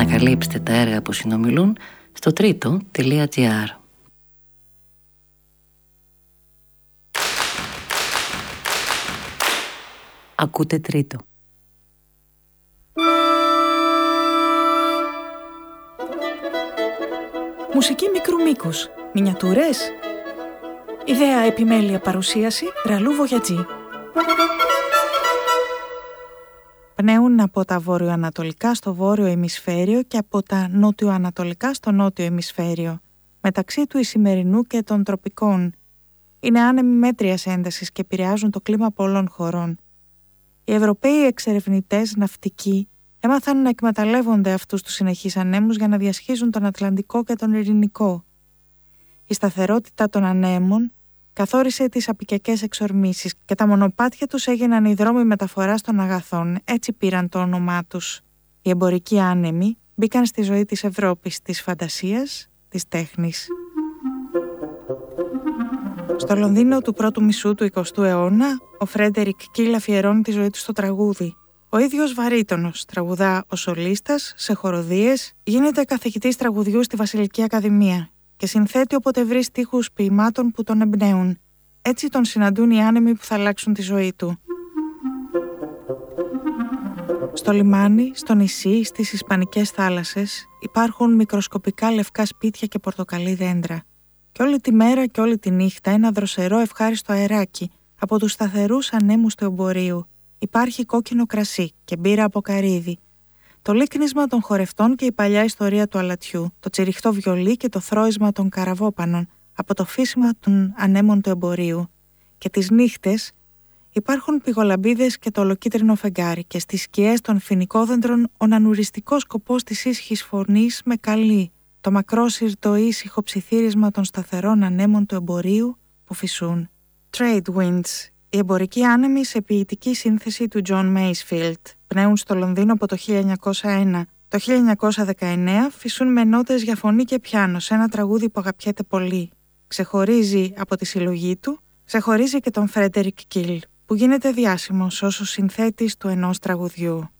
ανακαλύψτε τα έργα που συνομιλούν στο τρίτο.gr. Ακούτε Τρίτο. Μουσική μικρού μήκους. Μινιατούρες. Ιδέα, επιμέλεια, παρουσίαση Ραλού Βογιατζή. Πνέουν από τα βορειοανατολικά στο βόρειο ημισφαίριο και από τα νότιο-ανατολικά στο νότιο ημισφαίριο, μεταξύ του Ισημερινού και των τροπικών. Είναι άνεμοι μέτριας έντασης και επηρεάζουν το κλίμα πολλών χωρών. Οι Ευρωπαίοι εξερευνητές ναυτικοί έμαθαν να εκμεταλλεύονται αυτούς τους συνεχείς ανέμους για να διασχίζουν τον Ατλαντικό και τον Ειρηνικό. Η σταθερότητα των ανέμων καθόρισε τις απικιακές εξορμήσεις και τα μονοπάτια τους έγιναν οι δρόμοι μεταφοράς των αγαθών, έτσι πήραν το όνομά τους. Οι εμπορικοί άνεμοι μπήκαν στη ζωή της Ευρώπης, της φαντασίας, της τέχνης. Στο Λονδίνο του πρώτου μισού του 20ου αιώνα, ο Φρέντερικ Κίλ αφιερώνει τη ζωή του στο τραγούδι. Ο ίδιος βαρύτονος τραγουδά ως σολίστας σε χοροδίες, γίνεται καθηγητής τραγουδιού στη Βασιλική Ακαδημία και συνθέτει όποτε βρει στίχους ποιημάτων που τον εμπνέουν. Έτσι τον συναντούν οι άνεμοι που θα αλλάξουν τη ζωή του. Στο λιμάνι, στο νησί, στις Ισπανικές θάλασσες υπάρχουν μικροσκοπικά λευκά σπίτια και πορτοκαλί δέντρα. Και όλη τη μέρα και όλη τη νύχτα ένα δροσερό ευχάριστο αεράκι από τους σταθερούς ανέμους του εμπορίου. Υπάρχει κόκκινο κρασί και μπύρα από καρύδι. Το λίκνισμα των χορευτών και η παλιά ιστορία του αλατιού, το τσιριχτό βιολί και το θρώισμα των καραβόπανων από το φύσιμα των ανέμων του εμπορίου. Και τις νύχτες υπάρχουν πηγολαμπίδες και το ολοκίτρινο φεγγάρι και στις σκιές των φοινικόδεντρων ο νανουριστικός σκοπός της ίσχυης φωνής με καλεί, το μακρόσυρτο ήσυχο ψιθύρισμα των σταθερών ανέμων του εμπορίου που φυσούν. Trade winds. Οι εμπορικοί άνεμοι σε ποιητική σύνθεση του John Masefield πνέουν στο Λονδίνο από το 1901. Το 1919 φυσούν με νότες για φωνή και πιάνο σε ένα τραγούδι που αγαπιέται πολύ. Ξεχωρίζει από τη συλλογή του, ξεχωρίζει και τον Φρέντερικ Κίλ, που γίνεται διάσημος ως ο συνθέτης του ενός τραγουδιού.